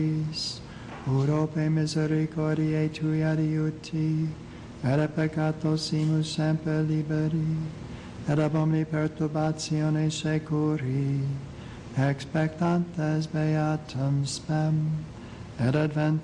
Urope misericordiae tui adiuti, et a peccatos simus semper liberi, et ab omni perturbatione securi, expectantes beatum spem, et adventum